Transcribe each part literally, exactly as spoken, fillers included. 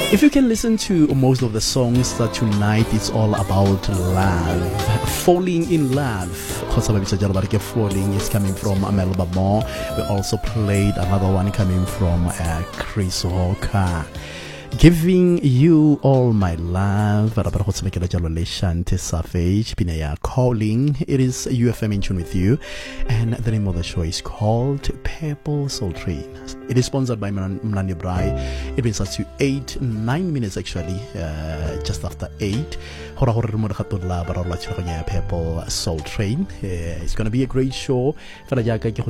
If you can listen to most of the songs that tonight, it's all about love, falling in love. Falling is coming from Melba Moore. We also played another one coming from uh, Chris Walker. Giving you all my love. Calling. It is U F M in tune with you, and the name of the show is called Purple Soul Train. It is sponsored by Mlani Brai. It brings us to eight, nine minutes actually, uh, just after eight. Purple Soul Train. Uh, it's going to be a great show. And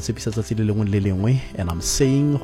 I'm saying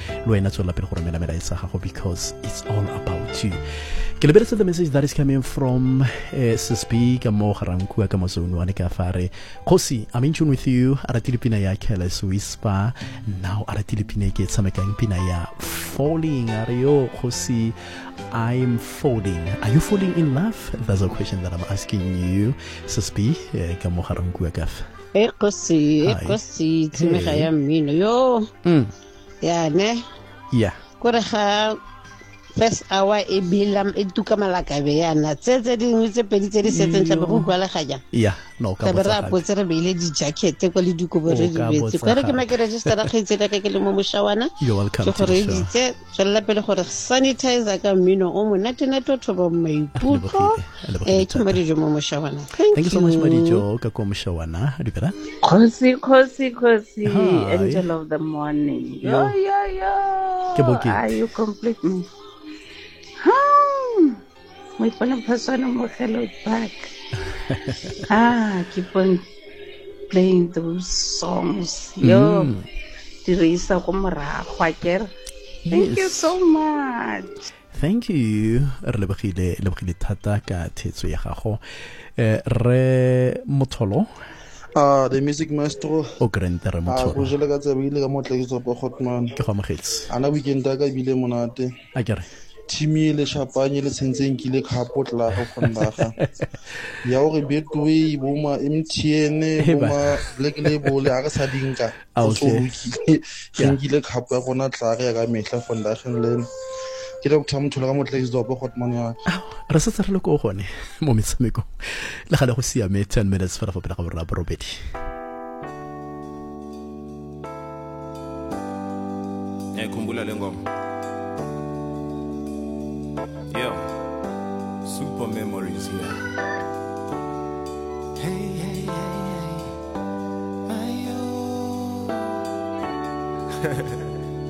because it's all about you. Ke lebeletse the message that is coming from uh, Sispi ka mo garankua ka mozunu ane ka fare Khosi, I'm in tune with you. Aratile pina ya Careless Whisper. Now aratile pina ke tsamekang pina ya Falling. Ario Khosi, I'm falling. Are you falling in love? That's a question that I'm asking you, Sispi ka mo garankua ka. Eh Khosi, eh Khosi tsameka ya mmino yo. Mm. Ya ne? Yeah. Kore ga first hour e bilam e tuka malaka be yana tsetse dingwe tse pedi tse di setseng tla go kwala ga ja yeah no ka botsa go tsere be ile di jacket ko le dikobo re di betse ka re ke ma ke register ra khetse ka ke le mo moshawana you're welcome to the show tse tswela pele gore sanitizer ka mmino o mo nate nate o thoba maikutlo e ke mari jo mo moshawana thank you so much Marijo ka ko moshawana di pera Khosi Khosi Khosi angel of the morning yo yo yo are you complete me Hmm. My phone person mo hello back. Ah, keep on playing those songs. Yo, Teresa kumara kwaker. Thank you so much. Thank you. Re lebogile lebogile thata ka thetso ya gago. Eh re motholo Ah, the music maestro. O grente re motholo. Ah, go jela ka tsebile ka motlekiso pa Hotman. Ke go mogetse. Ana weekend ka bile monate. A kere Timi le champagne le tsentseng ki le khapotla go khondaga ya o re betwe bo ma M T N bo ma Black Label a ka sa dinka o so ke ngile khapo ya gona tla ga ka mehla fondagen le ke le botsa motho le ka motlekiso pa Hotman ya re se tsere le go gone mo metsameko le ga le go sia me ten minutes fela fa pela ga borra robedi e kumbula le ngoma. Yeah, super memories here. Hey, hey, hey, hey, my oh.